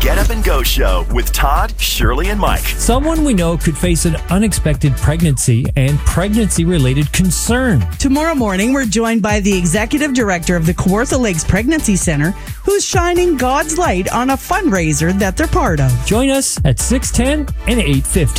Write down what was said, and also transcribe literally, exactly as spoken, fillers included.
Get Up and Go Show with Todd, Shirley, and Mike. Someone we know could face an unexpected pregnancy and pregnancy-related concern. Tomorrow morning, we're joined by the executive director of the Kawartha Lakes Pregnancy Center, who's shining God's light on a fundraiser that they're part of. Join us at six ten and eight fifty.